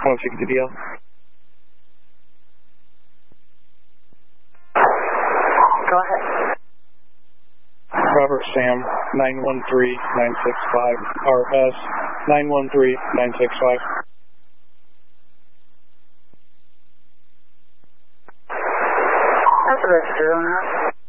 160DL. Go ahead. Robert Sam, 913965, RS 913965. That's the register on that.